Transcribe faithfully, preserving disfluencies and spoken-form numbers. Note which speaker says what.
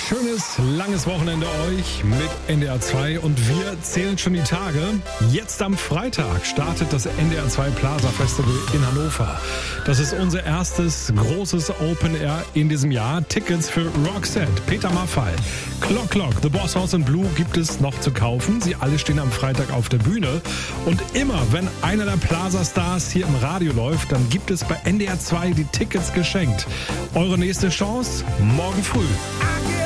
Speaker 1: schönes, langes Wochenende euch mit N D R zwei und wir zählen schon die Tage. Jetzt am Freitag startet das N D R zwei Plaza Festival in Hannover. Das ist unser erstes großes Open Air in diesem Jahr. Tickets für Roxette, Peter Maffay, Clock Clock, The Boss House in Blue gibt es noch zu kaufen. Sie alle stehen am Freitag auf der Bühne. Und immer, wenn einer der Plaza-Stars hier im Radio läuft, dann gibt es bei N D R zwei die Tickets geschenkt. Eure nächste Chance morgen früh.